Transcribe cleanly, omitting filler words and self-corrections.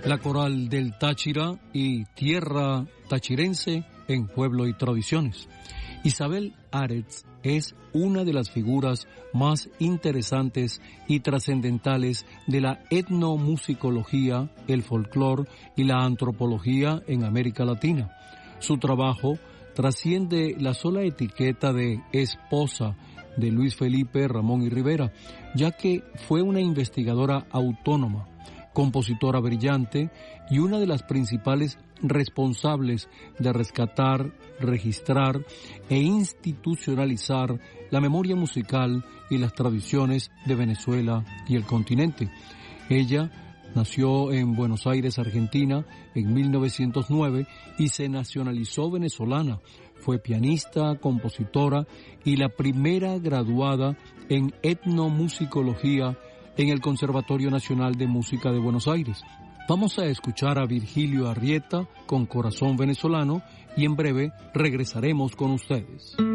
la Coral del Táchira y Tierra Tachirense en Pueblo y Tradiciones. Isabel Aretz es una de las figuras más interesantes y trascendentales de la etnomusicología, el folclore y la antropología en América Latina. Su trabajo trasciende la sola etiqueta de esposa de Luis Felipe Ramón y Rivera, ya que fue una investigadora autónoma, compositora brillante y una de las principales responsables de rescatar, registrar e institucionalizar la memoria musical y las tradiciones de Venezuela y el continente. Ella nació en Buenos Aires, Argentina, en 1909 y se nacionalizó venezolana. Fue pianista, compositora y la primera graduada en etnomusicología en el Conservatorio Nacional de Música de Buenos Aires. Vamos a escuchar a Virgilio Arrieta con Corazón Venezolano y en breve regresaremos con ustedes.